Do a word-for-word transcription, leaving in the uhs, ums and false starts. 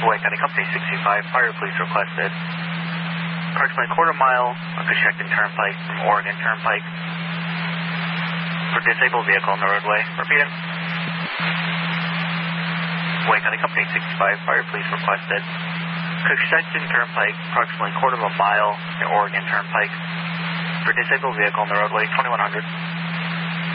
Hawaii County Company sixty-five, fire police requested. Approximately a quarter mile on Coshocton Turnpike from Oregon Turnpike. For disabled vehicle on the roadway. Repeat it. Hawaii County Company sixty-five, fire police requested. Coshocton Turnpike, approximately a quarter of a mile to Oregon Turnpike. For disabled vehicle on the roadway, twenty-one hundred.